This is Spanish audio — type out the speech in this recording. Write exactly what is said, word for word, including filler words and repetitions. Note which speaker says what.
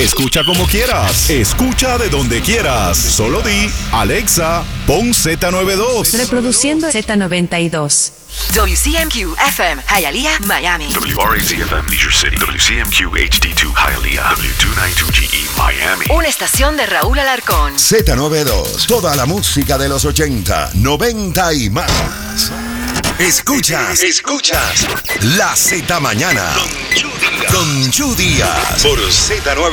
Speaker 1: Escucha como quieras. Escucha de donde quieras. Solo di, Alexa, pon Z noventa y dos.
Speaker 2: Reproduciendo Z noventa y dos.
Speaker 3: W C M Q F M, Hialeah, Miami.
Speaker 4: W R A Z F M, Leisure City. W C M Q H D dos, Hialeah. W doscientos noventa y dos G E, Miami.
Speaker 3: Una estación de Raúl Alarcón.
Speaker 5: Z noventa y dos. Toda la música de los ochenta, noventa y más. Escuchas, escuchas La Z Mañana con Chu Díaz por Z noventa y dos.